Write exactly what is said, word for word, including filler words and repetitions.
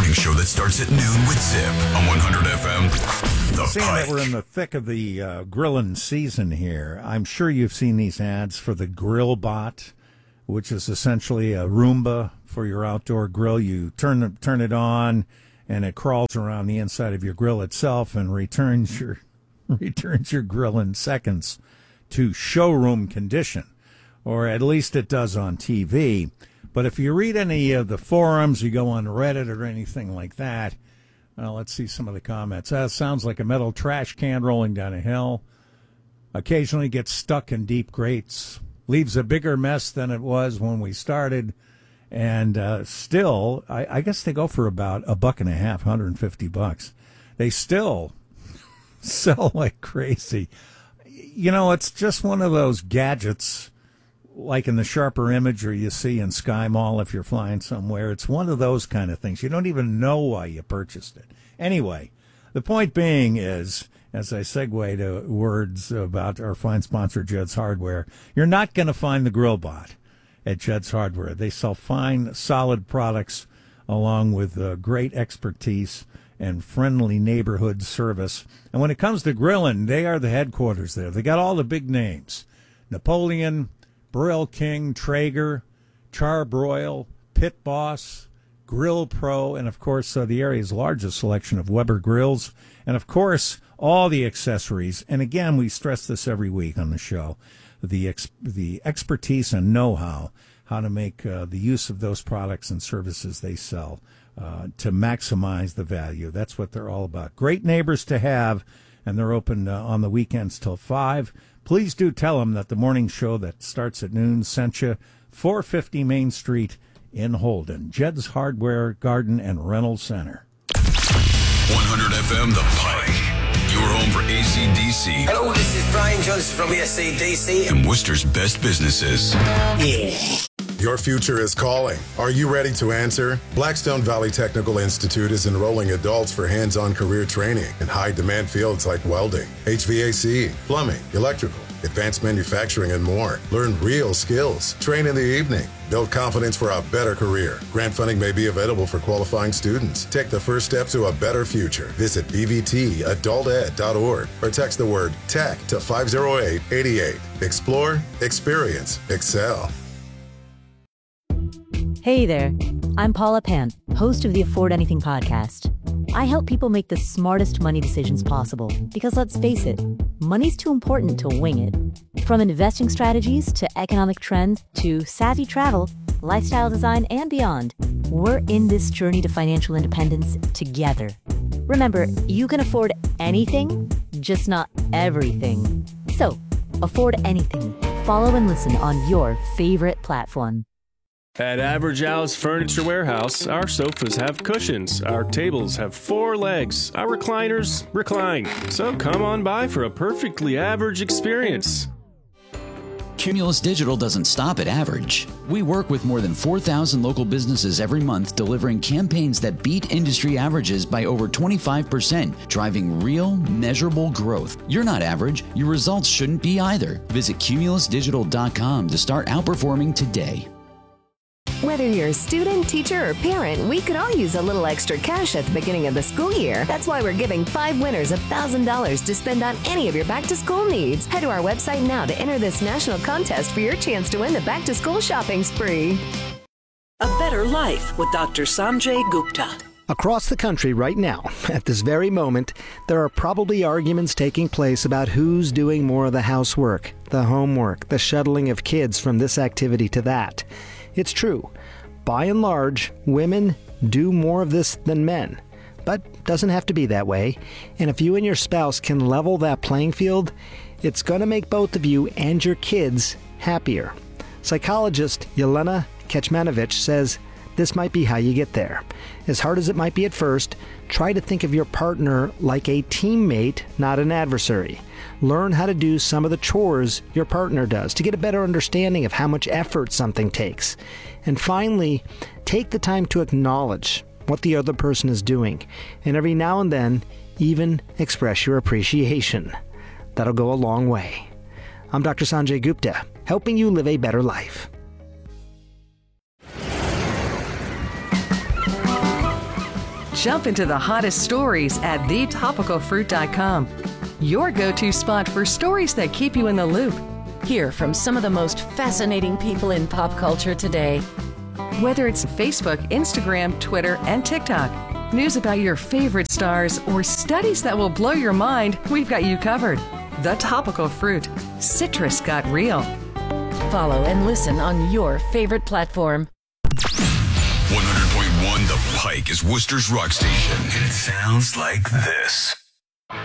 morning show that starts at noon with Zip on one hundred F M. The Seeing Pike. that we're in the thick of the uh, grilling season here, I'm sure you've seen these ads for the GrillBot, which is essentially a Roomba for your outdoor grill. You turn turn it on, and it crawls around the inside of your grill itself and returns your returns your grill in seconds to showroom condition, or at least it does on T V. But if you read any of the forums, you go on Reddit or anything like that, well, let's see some of the comments. That sounds like a metal trash can rolling down a hill. Occasionally gets stuck in deep grates. Leaves a bigger mess than it was when we started. And uh, still, I, I guess they go for about a buck and a half, one hundred fifty bucks. They still sell like crazy. You know, it's just one of those gadgets, like in the Sharper imagery you see in Sky Mall if you're flying somewhere. It's one of those kind of things. You don't even know why you purchased it. Anyway, the point being is, as I segue to words about our fine sponsor, Jed's Hardware, you're not going to find the GrillBot at Jed's Hardware. They sell fine, solid products along with uh, great expertise and friendly neighborhood service. And when it comes to grilling, they are the headquarters there. They got all the big names: Napoleon, Brill King, Traeger, Charbroil, Pit Boss, Grill Pro, and of course uh, the area's largest selection of Weber grills, and of course all the accessories. And again, we stress this every week on the show, the ex- the expertise and know-how, how to make uh, the use of those products and services they sell uh, to maximize the value. That's what they're all about. Great neighbors to have, and they're open uh, on the weekends till five. Please do tell them that the morning show that starts at noon sent you. four fifty Main Street in Holden. Jed's Hardware, Garden, and Rental Center. one hundred F M, The Pike. Your home for A C D C. Hello, this is Brian Johnson from A C D C. And Worcester's best businesses. Yeah. Your future is calling. Are you ready to answer? Blackstone Valley Technical Institute is enrolling adults for hands-on career training in high-demand fields like welding, H V A C, plumbing, electrical, advanced manufacturing, and more. Learn real skills. Train in the evening. Build confidence for a better career. Grant funding may be available for qualifying students. Take the first step to a better future. Visit b v t adult ed dot org or text the word TECH to five oh eight eight eight. Explore, experience, excel. Hey there, I'm Paula Pan, host of the Afford Anything podcast. I help people make the smartest money decisions possible because, let's face it, money's too important to wing it. From investing strategies to economic trends to savvy travel, lifestyle design, and beyond, we're in this journey to financial independence together. Remember, you can afford anything, just not everything. So, afford anything. Follow and listen on your favorite platform. At Average Al's Furniture Warehouse, our sofas have cushions, our tables have four legs, our recliners recline. So come on by for a perfectly average experience. Cumulus Digital doesn't stop at average. We work with more than four thousand local businesses every month, delivering campaigns that beat industry averages by over twenty-five percent, driving real, measurable growth. You're not average. Your results shouldn't be either. Visit cumulus digital dot com to start outperforming today. Whether you're a student, teacher, or parent, we could all use a little extra cash at the beginning of the school year. That's why we're giving five winners one thousand dollars to spend on any of your back-to-school needs. Head to our website now to enter this national contest for your chance to win the back-to-school shopping spree. A Better Life with Doctor Sanjay Gupta. Across the country right now, at this very moment, there are probably arguments taking place about who's doing more of the housework, the homework, the shuttling of kids from this activity to that. It's true. By and large, women do more of this than men. But doesn't have to be that way. And if you and your spouse can level that playing field, it's going to make both of you and your kids happier. Psychologist Yelena Kecmanovic says this might be how you get there. As hard as it might be at first, try to think of your partner like a teammate, not an adversary. Learn how to do some of the chores your partner does to get a better understanding of how much effort something takes. And finally, take the time to acknowledge what the other person is doing, and every now and then, even express your appreciation. That'll go a long way. I'm Doctor Sanjay Gupta, helping you live a better life. Jump into the hottest stories at the topical fruit dot com. Your go-to spot for stories that keep you in the loop. Hear from some of the most fascinating people in pop culture today. Whether it's Facebook, Instagram, Twitter, and TikTok, news about your favorite stars, or studies that will blow your mind, we've got you covered. The Topical Fruit. Citrus got real. Follow and listen on your favorite platform. one hundred point one The Pike is Worcester's rock station, and it sounds like this.